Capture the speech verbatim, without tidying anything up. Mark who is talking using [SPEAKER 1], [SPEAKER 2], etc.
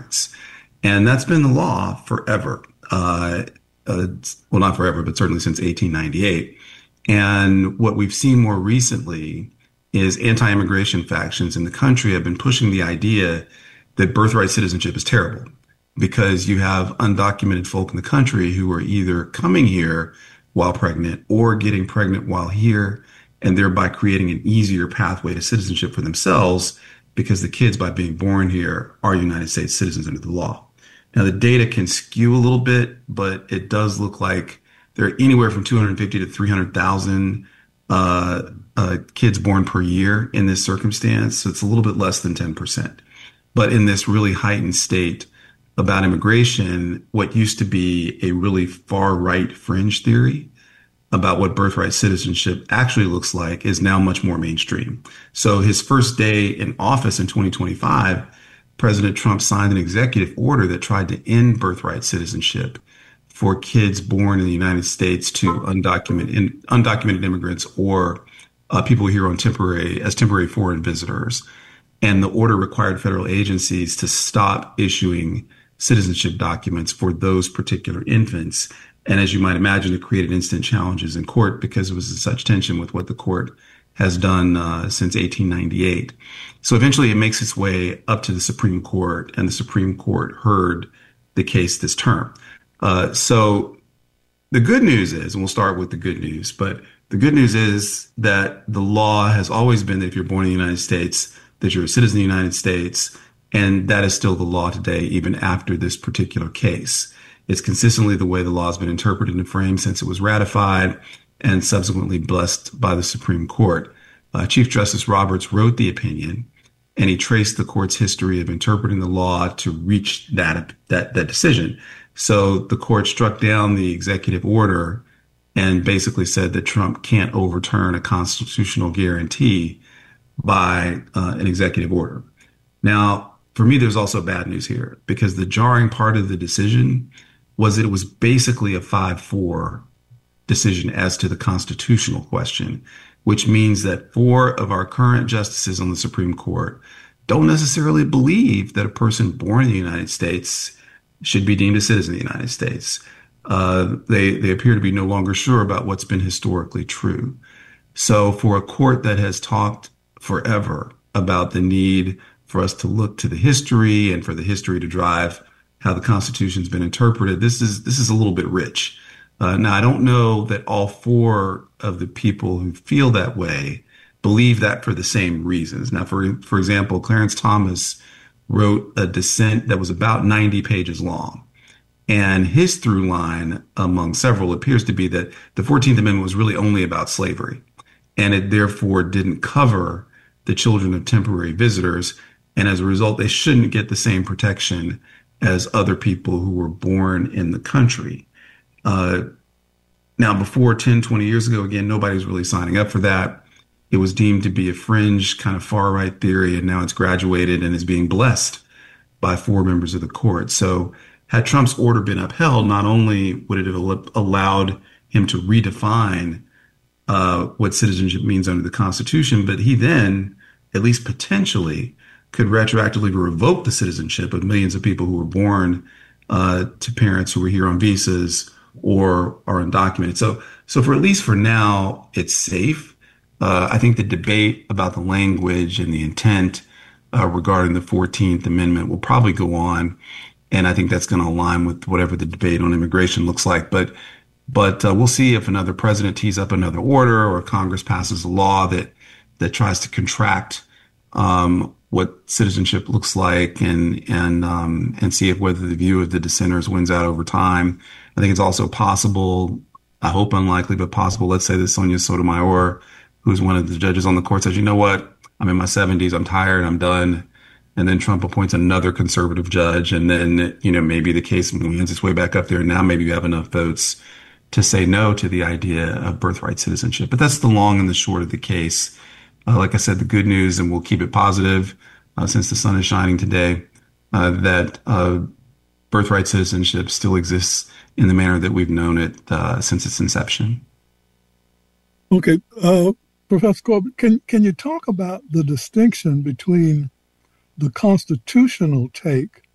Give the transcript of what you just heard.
[SPEAKER 1] parents. And that's been the law forever. Uh, uh, well, not forever, but certainly since eighteen ninety-eight. And what we've seen more recently is anti-immigration factions in the country have been pushing the idea that birthright citizenship is terrible because you have undocumented folk in the country who are either coming here while pregnant or getting pregnant while here, and thereby creating an easier pathway to citizenship for themselves because the kids, by being born here, are United States citizens under the law. Now, the data can skew a little bit, but it does look like there are anywhere from two hundred fifty to three hundred thousand uh, uh, kids born per year in this circumstance. So it's a little bit less than ten percent. But in this really heightened state about immigration, what used to be a really far right fringe theory about what birthright citizenship actually looks like is now much more mainstream. So his first day in office in twenty twenty-five, President Trump signed an executive order that tried to end birthright citizenship for kids born in the United States to undocumented in, undocumented immigrants or uh, people here on temporary as temporary foreign visitors. And the order required federal agencies to stop issuing citizenship documents for those particular infants. And as you might imagine, it created instant challenges in court because it was in such tension with what the court has done uh, since eighteen ninety-eight. So eventually it makes its way up to the Supreme Court, and the Supreme Court heard the case this term. Uh, so the good news is, and we'll start with the good news, but the good news is that the law has always been that if you're born in the United States, that you're a citizen of the United States, and that is still the law today, even after this particular case. It's consistently the way the law has been interpreted and framed since it was ratified and subsequently blessed by the Supreme Court. Uh, Chief Justice Roberts wrote the opinion, and he traced the court's history of interpreting the law to reach that, that, that decision. So the court struck down the executive order and basically said that Trump can't overturn a constitutional guarantee by uh, an executive order. Now, for me, there's also bad news here because the jarring part of the decision was that it was basically a five four decision as to the constitutional question, which means that four of our current justices on the Supreme Court don't necessarily believe that a person born in the United States should be deemed a citizen of the United States. Uh, they, they appear to be no longer sure about what's been historically true. So for a court that has talked forever about the need for us to look to the history and for the history to drive how the Constitution's been interpreted, this is this is a little bit rich. Uh, now, I don't know that all four of the people who feel that way believe that for the same reasons. Now, for for example, Clarence Thomas wrote a dissent that was about ninety pages long. And his through line, among several, appears to be that the fourteenth Amendment was really only about slavery. And it therefore didn't cover the children of temporary visitors. And as a result, they shouldn't get the same protection as other people who were born in the country. Uh, now, before ten, twenty years ago, again, nobody was really signing up for that. It was deemed to be a fringe kind of far right theory, and now it's graduated and is being blessed by four members of the court. So had Trump's order been upheld, not only would it have allowed him to redefine uh, what citizenship means under the Constitution, but he then, at least potentially, could retroactively revoke the citizenship of millions of people who were born uh, to parents who were here on visas or are undocumented. So, so for at least for now, it's safe. Uh, I think the debate about the language and the intent uh, regarding the fourteenth Amendment will probably go on, and I think that's going to align with whatever the debate on immigration looks like. But, but uh, we'll see if another president tees up another order or Congress passes a law that that tries to contract um, what citizenship looks like, and and um, and see if whether the view of the dissenters wins out over time. I think it's also possible, I hope unlikely, but possible. Let's say that Sonia Sotomayor, who's one of the judges on the court, says, you know what, I'm in my seventies, I'm tired, I'm done. And then Trump appoints another conservative judge. And then, you know, maybe the case wins its way back up there. And now maybe you have enough votes to say no to the idea of birthright citizenship. But that's the long and the short of the case. Uh, like I said, the good news, and we'll keep it positive uh, since the sun is shining today, uh, that uh, birthright citizenship still exists in the manner that we've known it uh, since its inception.
[SPEAKER 2] Okay. Uh, Professor Corbett, can, can you talk about the distinction between the constitutional take